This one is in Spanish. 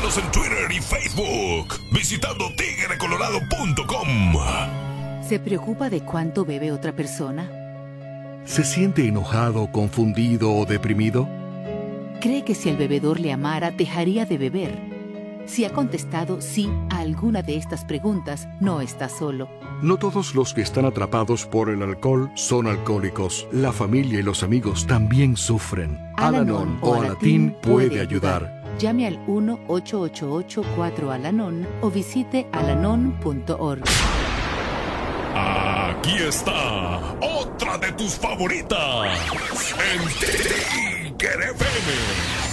Síguenos en Twitter y Facebook visitando tigrecolorado.com. ¿Se preocupa de cuánto bebe otra persona? ¿Se siente enojado, confundido o deprimido? ¿Cree que si el bebedor le amara, dejaría de beber? Si ha contestado sí a alguna de estas preguntas, no está solo. No todos los que están atrapados por el alcohol son alcohólicos. La familia y los amigos también sufren. Al-Anon o Alatín puede ayudar. Llame al 1-888-4-ALANON o visite alanon.org. Aquí está otra de tus favoritas en Tigre FM.